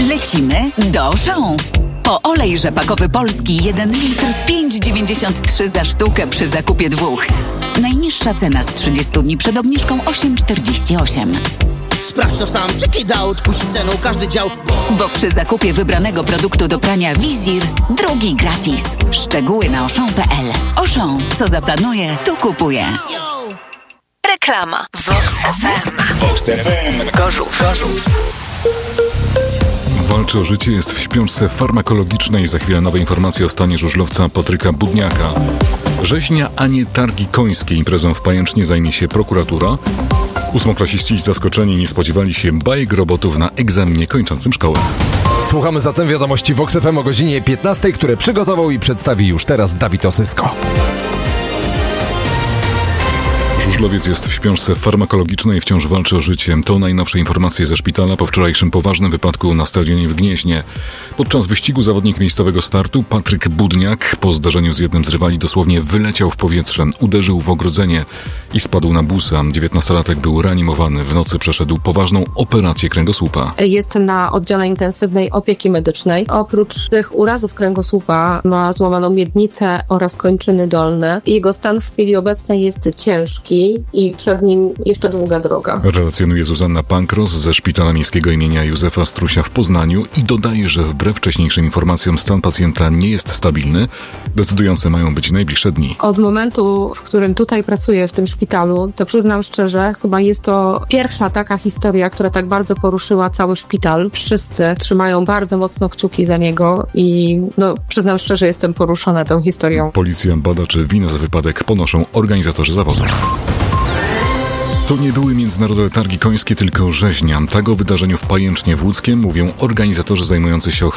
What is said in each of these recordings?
Lecimy do Auchan. Po olej rzepakowy polski 1 litr 5,93 za sztukę przy zakupie 2. Najniższa cena z 30 dni przed obniżką 8,48. Sprawdź to sam, check it out, kusi ceną każdy dział. Bo przy zakupie wybranego produktu do prania Wizir, drugi gratis. Szczegóły na auchan.pl. Auchan, co zaplanuje, to kupuje. Reklama. Vox FM. Vox FM. Gorzów. Walczy o życie, jest w śpiączce farmakologicznej. Za chwilę nowe informacje o stanie żużlowca Patryka Budniaka. Rzeźnia, a nie targi końskie. Imprezą w Pajęcznie zajmie się prokuratura. Ósmoklasiści zaskoczeni nie spodziewali się bajek robotów na egzaminie kończącym szkołę. Słuchamy zatem wiadomości Vox FM o godzinie 15, które przygotował i przedstawi już teraz Dawid Osysko. Żużlowiec jest w śpiączce farmakologicznej, wciąż walczy o życie. To najnowsze informacje ze szpitala po wczorajszym poważnym wypadku na stadionie w Gnieźnie. Podczas wyścigu zawodnik miejscowego startu Patryk Budniak po zdarzeniu z jednym z rywali dosłownie wyleciał w powietrze, uderzył w ogrodzenie i spadł na busa. 19-latek był reanimowany. W nocy przeszedł poważną operację kręgosłupa. Jest na oddziale intensywnej opieki medycznej. Oprócz tych urazów kręgosłupa ma złamaną miednicę oraz kończyny dolne. Jego stan w chwili obecnej jest ciężki i przed nim jeszcze długa droga. Relacjonuje Zuzanna Pankros ze Szpitala Miejskiego imienia Józefa Strusia w Poznaniu i dodaje, że wbrew wcześniejszym informacjom stan pacjenta nie jest stabilny. Decydujące mają być najbliższe dni. Od momentu, w którym tutaj pracuję w tym szpitalu, to przyznam szczerze, chyba jest to pierwsza taka historia, która tak bardzo poruszyła cały szpital. Wszyscy trzymają bardzo mocno kciuki za niego i przyznam szczerze, jestem poruszona tą historią. Policja bada, czy winę za wypadek ponoszą organizatorzy zawodu. To nie były międzynarodowe targi końskie, tylko rzeźnia. Tak o wydarzeniu w Pajęcznie w Łódzkiem mówią organizacje zajmujące się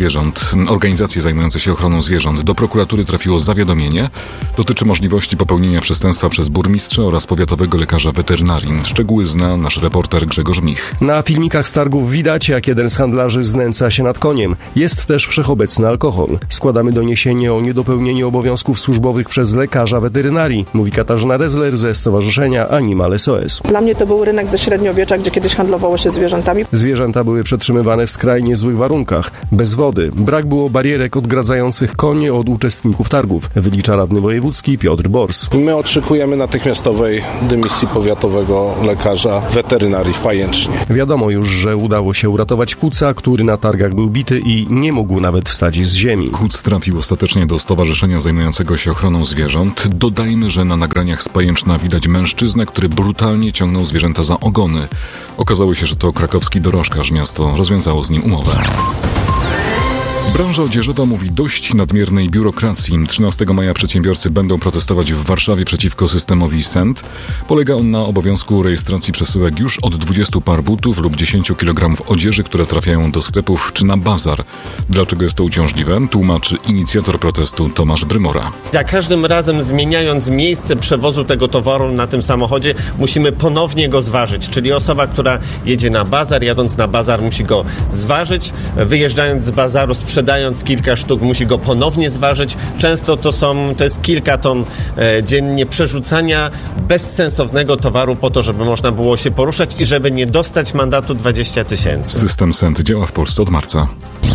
ochroną zwierząt. Do prokuratury trafiło zawiadomienie. Dotyczy możliwości popełnienia przestępstwa przez burmistrza oraz powiatowego lekarza weterynarii. Szczegóły zna nasz reporter Grzegorz Mich. Na filmikach z targów widać, jak jeden z handlarzy znęca się nad koniem. Jest też wszechobecny alkohol. Składamy doniesienie o niedopełnieniu obowiązków służbowych przez lekarza weterynarii, mówi Katarzyna Rezler ze Stowarzyszenia Animal SOS. Dla mnie to był rynek ze średniowiecza, gdzie kiedyś handlowało się zwierzętami. Zwierzęta były przetrzymywane w skrajnie złych warunkach. Bez wody. Brak było barierek odgradzających konie od uczestników targów, wylicza radny wojewódzki Piotr Bors. My oczekujemy natychmiastowej dymisji powiatowego lekarza weterynarii w Pajęcznie. Wiadomo już, że udało się uratować kuca, który na targach był bity i nie mógł nawet wstać z ziemi. Kuc trafił ostatecznie do stowarzyszenia zajmującego się ochroną zwierząt. Dodajmy, że na nagraniach z Pajęczna widać mężczyznę, który brutalnie ciągnął zwierzęta za ogony. Okazało się, że to krakowski dorożkarz. Miasto rozwiązało z nim umowę. Branża odzieżowa mówi dość nadmiernej biurokracji. 13 maja przedsiębiorcy będą protestować w Warszawie przeciwko systemowi SENT. Polega on na obowiązku rejestracji przesyłek już od 20 par butów lub 10 kg odzieży, które trafiają do sklepów czy na bazar. Dlaczego jest to uciążliwe? Tłumaczy inicjator protestu Tomasz Brymora. Za każdym razem zmieniając miejsce przewozu tego towaru na tym samochodzie, musimy ponownie go zważyć. Czyli osoba, która jedzie na bazar, jadąc na bazar musi go zważyć. Wyjeżdżając z bazaru, sprzedając kilka sztuk, musi go ponownie zważyć. Często to jest kilka ton dziennie przerzucania bezsensownego towaru po to, żeby można było się poruszać i żeby nie dostać mandatu 20 000. System SENT działa w Polsce od marca.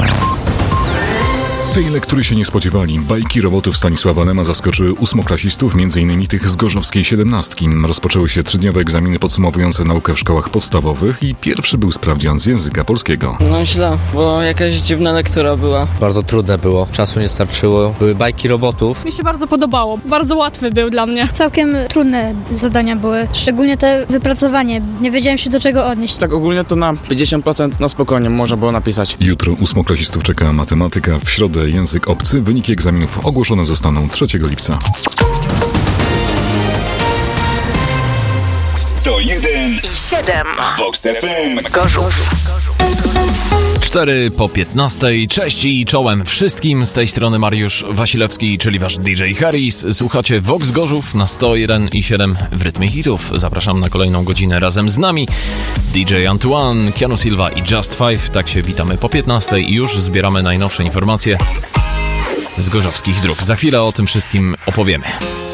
Tej lektury się nie spodziewali. Bajki robotów Stanisława Lema zaskoczyły ósmoklasistów, m.in. tych z gorzowskiej 17. Rozpoczęły się 3-dniowe egzaminy podsumowujące naukę w szkołach podstawowych i pierwszy był sprawdzian z języka polskiego. No źle, bo jakaś dziwna lektura była. Bardzo trudne było, czasu nie starczyło. Były bajki robotów. Mi się bardzo podobało, bardzo łatwy był dla mnie. Całkiem trudne zadania były, szczególnie te wypracowanie. Nie wiedziałem się do czego odnieść. Tak ogólnie to na 50% na spokojnie można było napisać. Jutro ósmoklasistów czeka matematyka, w środę język obcy. Wyniki egzaminów ogłoszone zostaną 3 lipca. 101,7 Vox FM Gorzów. 4 po 15. Cześć i czołem wszystkim. Z tej strony Mariusz Wasilewski, czyli wasz DJ Harris. Słuchacie Vox Gorzów na 101,7 w rytmie hitów. Zapraszam na kolejną godzinę razem z nami. DJ Antoine, Keanu Silva i Just Five. Tak się witamy po 15 i już zbieramy najnowsze informacje z gorzowskich dróg. Za chwilę o tym wszystkim opowiemy.